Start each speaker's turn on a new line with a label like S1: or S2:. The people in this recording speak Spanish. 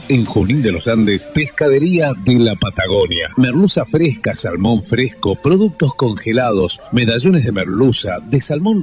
S1: En Junín de los Andes, Pescadería de la Patagonia. Merluza fresca, salmón fresco, productos congelados, medallones de merluza, de salmón